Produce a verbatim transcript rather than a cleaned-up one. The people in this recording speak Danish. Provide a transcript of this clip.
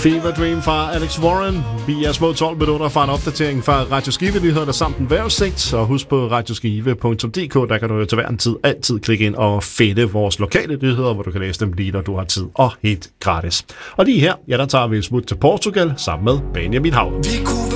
Fever Dream fra Alex Warren. Vi er små tolv minutter fra en opdatering fra Radio Skive Nyheder samt en vejrudsigt. Og husk på radioskive punktum d k, der kan du jo til hver en tid altid klikke ind og fedte vores lokale nyheder, hvor du kan læse dem lige, når du har tid, og helt gratis. Og lige her, ja, der tager vi et smut til Portugal sammen med Benjamin Hav. Vi kunne